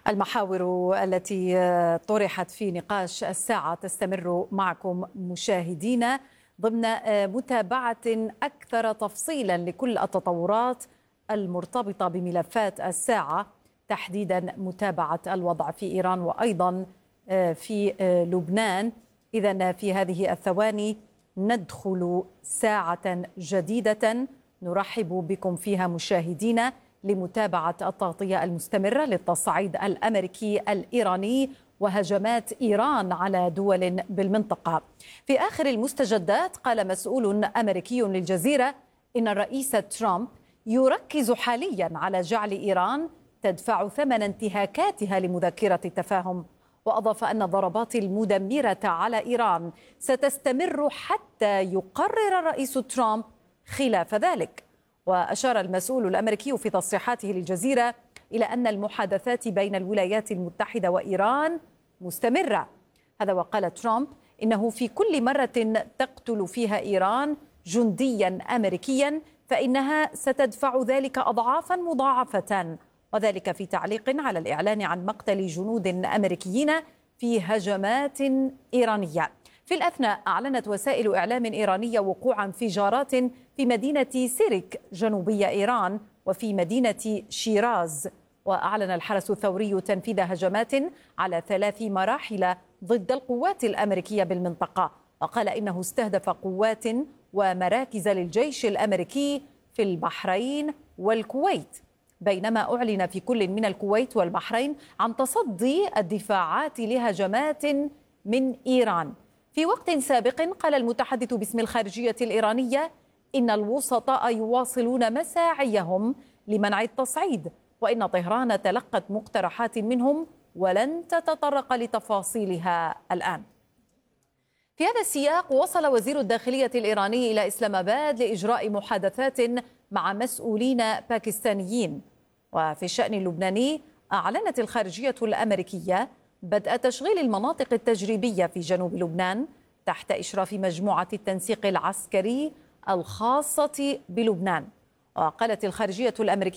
المحاور التي طرحت في نقاش الساعة تستمر معكم مشاهدينا ضمن متابعة أكثر تفصيلا لكل التطورات المرتبطة بملفات الساعة، تحديدا متابعة الوضع في إيران وأيضا في لبنان. إذن في هذه الثواني ندخل ساعة جديدة نرحب بكم فيها مشاهدينا لمتابعة التغطية المستمرة للتصعيد الأمريكي الإيراني وهجمات إيران على دول بالمنطقة. في آخر المستجدات قال مسؤول أمريكي للجزيرة إن الرئيس ترامب يركز حاليا على جعل إيران تدفع ثمن انتهاكاتها لمذكرة التفاهم، وأضاف أن الضربات المدمرة على إيران ستستمر حتى يقرر الرئيس ترامب خلاف ذلك. وأشار المسؤول الأمريكي في تصريحاته للجزيرة إلى أن المحادثات بين الولايات المتحدة وإيران مستمرة. هذا وقال ترامب إنه في كل مرة تقتل فيها إيران جنديا أمريكيا فإنها ستدفع ذلك أضعافا مضاعفة، وذلك في تعليق على الإعلان عن مقتل جنود أمريكيين في هجمات إيرانية. في الأثناء أعلنت وسائل إعلام إيرانية وقوع انفجارات في مدينة سيرك جنوبية إيران وفي مدينة شيراز. وأعلن الحرس الثوري تنفيذ هجمات على 3 مراحل ضد القوات الأمريكية بالمنطقة، وقال إنه استهدف قوات ومراكز للجيش الأمريكي في البحرين والكويت، بينما أعلن في كل من الكويت والبحرين عن تصدي الدفاعات لهجمات من إيران. في وقت سابق قال المتحدث باسم الخارجية الإيرانية إن الوسطاء يواصلون مساعيهم لمنع التصعيد، وإن طهران تلقت مقترحات منهم ولن تتطرق لتفاصيلها الآن. في هذا السياق وصل وزير الداخلية الإيراني إلى إسلام آباد لإجراء محادثات مع مسؤولين باكستانيين. وفي الشأن اللبناني أعلنت الخارجية الأمريكية بدء تشغيل المناطق التجريبية في جنوب لبنان تحت إشراف مجموعة التنسيق العسكري الخاصة بلبنان. وقالت الخارجية الأمريكية